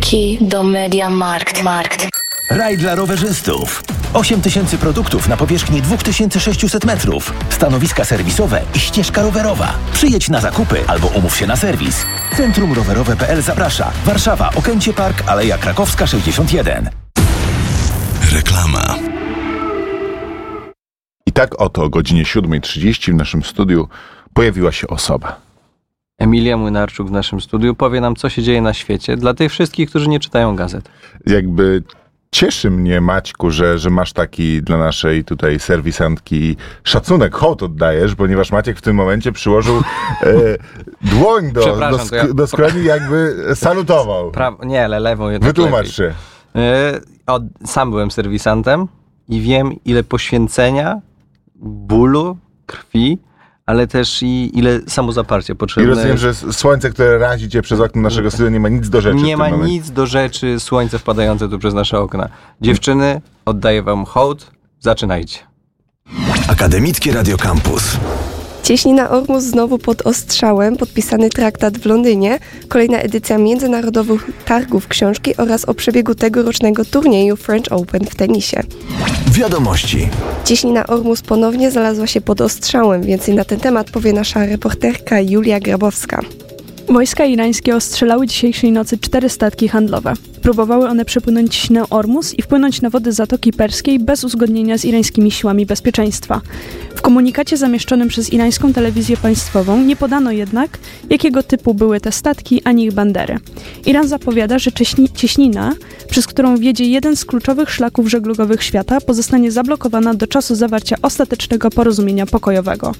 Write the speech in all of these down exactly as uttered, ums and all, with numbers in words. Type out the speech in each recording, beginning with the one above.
Korki do MediaMarkt. Markt. Raj dla rowerzystów. osiem tysięcy produktów na powierzchni dwa tysiące sześćset metrów. Stanowiska serwisowe i ścieżka rowerowa. Przyjedź na zakupy albo umów się na serwis. Centrum Rowerowe kropka p l zaprasza. Warszawa, Okęcie Park, Aleja Krakowska sześćdziesiąt jeden. Reklama. I tak oto o godzinie siódma trzydzieści w naszym studiu pojawiła się osoba. Emilia Młynarczuk w naszym studiu powie nam, co się dzieje na świecie dla tych wszystkich, którzy nie czytają gazet. Jakby cieszy mnie, Maćku, że, że masz taki dla naszej tutaj serwisantki szacunek, hołd oddajesz, ponieważ Maciek w tym momencie przyłożył e, dłoń do, do, sk- ja... do skroni, jakby salutował. Pra... Nie, ale lewą jednak Wytłumacz lepiej. się. E, od... Sam byłem serwisantem i wiem, ile poświęcenia, bólu, krwi, ale też i ile samozaparcia potrzebne. I rozumiem, że słońce, które razi cię przez okno naszego studia, nie ma nic do rzeczy. Nie ma momencie. nic do rzeczy, słońce wpadające tu przez nasze okna. Dziewczyny, oddaję wam hołd, zaczynajcie. Akademickie Radio Campus. Cieśnina Ormus znowu pod ostrzałem, podpisany traktat w Londynie, kolejna edycja międzynarodowych targów książki oraz o przebiegu tegorocznego turnieju French Open w tenisie. Wiadomości. Cieśnina Ormus ponownie znalazła się pod ostrzałem, więcej na ten temat powie nasza reporterka Julia Grabowska. Wojska irańskie ostrzelały dzisiejszej nocy cztery statki handlowe. Próbowały one przepłynąć cieśninę Ormus i wpłynąć na wody Zatoki Perskiej bez uzgodnienia z irańskimi siłami bezpieczeństwa. W komunikacie zamieszczonym przez irańską telewizję państwową nie podano jednak, jakiego typu były te statki ani ich bandery. Iran zapowiada, że cieśni- cieśnina, przez którą wiedzie jeden z kluczowych szlaków żeglugowych świata, pozostanie zablokowana do czasu zawarcia ostatecznego porozumienia pokojowego.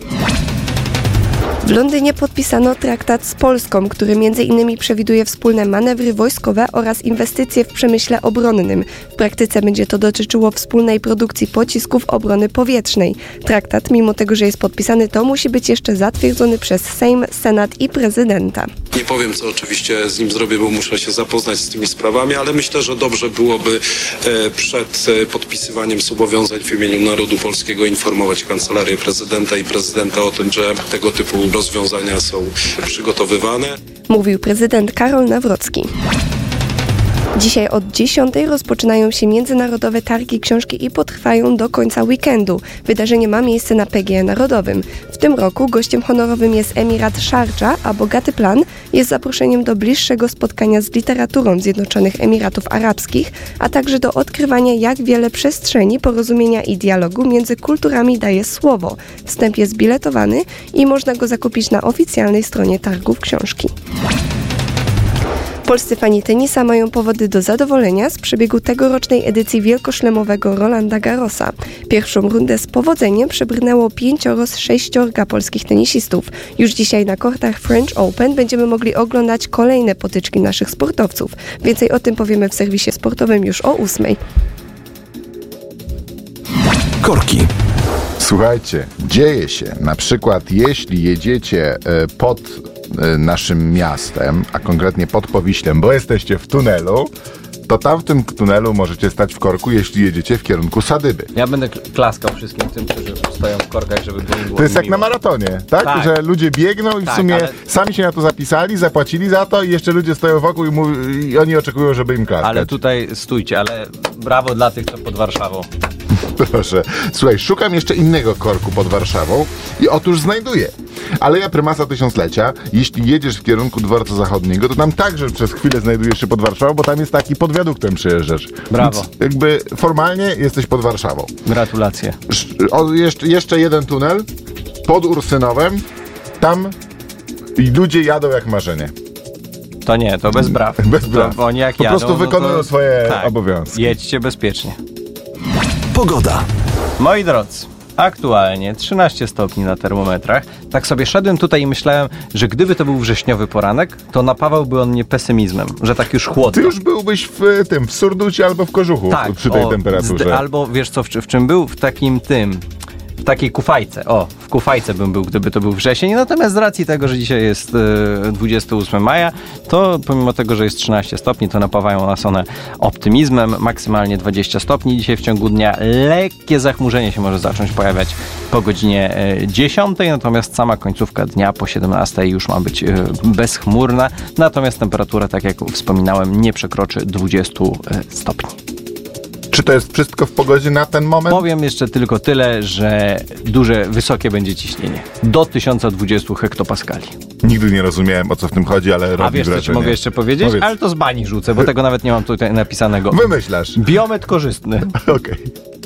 W Londynie podpisano traktat z Polską, który między innymi przewiduje wspólne manewry wojskowe oraz inwestycje w przemyśle obronnym. W praktyce będzie to dotyczyło wspólnej produkcji pocisków obrony powietrznej. Traktat, mimo tego, że jest podpisany, to musi być jeszcze zatwierdzony przez Sejm, Senat i prezydenta. Nie powiem, co oczywiście z nim zrobię, bo muszę się zapoznać z tymi sprawami, ale myślę, że dobrze byłoby przed podpisywaniem zobowiązań w imieniu narodu polskiego informować Kancelarię Prezydenta i Prezydenta o tym, że tego typu rozwiązania są przygotowywane. Mówił prezydent Karol Nawrocki. Dzisiaj od dziesiątej rozpoczynają się międzynarodowe targi książki i potrwają do końca weekendu. Wydarzenie ma miejsce na P G E Narodowym. W tym roku gościem honorowym jest Emirat Szardża, a bogaty plan jest zaproszeniem do bliższego spotkania z literaturą Zjednoczonych Emiratów Arabskich, a także do odkrywania, jak wiele przestrzeni porozumienia i dialogu między kulturami daje słowo. Wstęp jest biletowany i można go zakupić na oficjalnej stronie targów książki. Polscy fani tenisa mają powody do zadowolenia z przebiegu tegorocznej edycji wielkoszlemowego Rolanda Garrosa. Pierwszą rundę z powodzeniem przebrnęło pięcioro z sześciorga polskich tenisistów. Już dzisiaj na kortach French Open będziemy mogli oglądać kolejne potyczki naszych sportowców. Więcej o tym powiemy w serwisie sportowym już o ósmej. Korki. Słuchajcie, dzieje się. Na przykład jeśli jedziecie pod naszym miastem, a konkretnie pod Powiślem, bo jesteście w tunelu, to tam w tym tunelu możecie stać w korku, jeśli jedziecie w kierunku Sadyby. Ja będę klaskał wszystkim tym, którzy stoją w korkach, żeby było miło. To jest jak na maratonie, tak? tak? Że ludzie biegną i w tak, sumie ale... sami się na to zapisali, zapłacili za to i jeszcze ludzie stoją wokół i, mów... i oni oczekują, żeby im klaskać. Ale tutaj stójcie, ale brawo dla tych, co pod Warszawą. Proszę. Słuchaj, szukam jeszcze innego korku pod Warszawą i otóż znajduję. Aleja Prymasa Tysiąclecia, jeśli jedziesz w kierunku Dworca Zachodniego, to tam także przez chwilę znajdujesz się pod Warszawą, bo tam jest taki pod wiaduktem przyjeżdżasz. Brawo. Więc jakby formalnie jesteś pod Warszawą. Gratulacje. O, jeszcze, jeszcze jeden tunel pod Ursynowem. Tam ludzie jadą jak marzenie. To nie, to bez braw. Bez braw. To oni jak po jadą, prostu wykonują no to... swoje tak. obowiązki. Jedźcie bezpiecznie. Pogoda. Moi drodzy, aktualnie trzynaście stopni na termometrach. Tak sobie szedłem tutaj i myślałem, że gdyby to był wrześniowy poranek, to napawałby on mnie pesymizmem, że tak już chłodno. Ty już byłbyś w tym, w Surducie albo w Kożuchu tak, przy tej o, temperaturze. Zd- albo wiesz co, w, w czym był? W takim tym... W takiej kufajce. O, w kufajce bym był, gdyby to był wrzesień. Natomiast z racji tego, że dzisiaj jest e, dwudziestego ósmego maja, to pomimo tego, że jest trzynaście stopni, to napawają nas one optymizmem. Maksymalnie dwadzieścia stopni dzisiaj w ciągu dnia. Lekkie zachmurzenie się może zacząć pojawiać po godzinie e, dziesiątej, natomiast sama końcówka dnia po siedemnastej już ma być e, bezchmurna. Natomiast temperatura, tak jak wspominałem, nie przekroczy dwudziestu stopni. Czy to jest wszystko w pogodzie na ten moment? Powiem jeszcze tylko tyle, że duże, wysokie będzie ciśnienie. Do tysiąc dwadzieścia hektopaskali. Nigdy nie rozumiałem, o co w tym chodzi, ale robi A wiesz, wrażenie. co ci mogę jeszcze powiedzieć? Powiedz. Ale to z bani rzucę, bo tego nawet nie mam tutaj napisanego. Wymyślasz. Biometr korzystny. Okej. Okay.